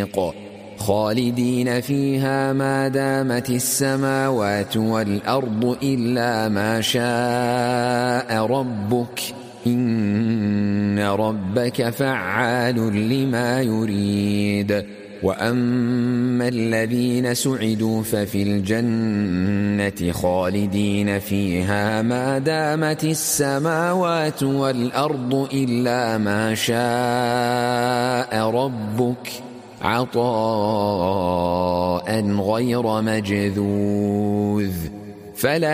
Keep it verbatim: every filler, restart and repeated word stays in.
خالدين فيها ما دامت السماوات والأرض إلا ما شاء ربك إن ربك فعال لما يريد. وأما الذين سعدوا ففي الجنة خالدين فيها ما دامت السماوات والأرض إلا ما شاء ربك عطاء غير مجذوذ. فلا